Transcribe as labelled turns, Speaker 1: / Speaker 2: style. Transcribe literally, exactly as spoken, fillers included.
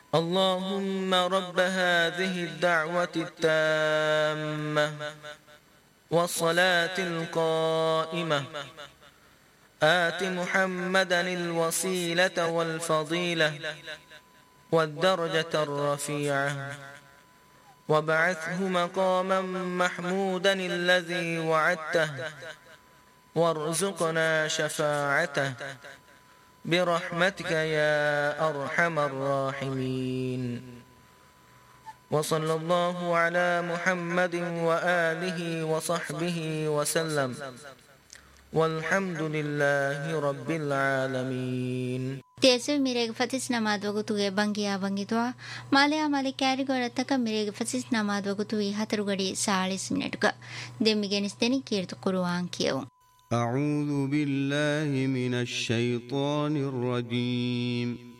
Speaker 1: اللهم رب هذه الدعوة التامة والصلاة القائمة آت محمدا الوسيلة والفضيلة والدرجة الرفيعة وابعثه مقاما محمودا الذي وعدته وارزقنا شفاعته برحمتك يا أرحم الراحمين. وصلى الله على محمد وآله وصحبه وسلم والحمد لله رب العالمين.
Speaker 2: تيسو ميريغ فتس نماز وغتوغي بانگيا بانگيتوا ماليا مالي كاريغورتك ميريغ فتس نماز وغتوي هترغدي سالس منتك دميگنس دني كيرت قرآن كيو.
Speaker 3: أعوذ بالله من الشيطان الرجيم.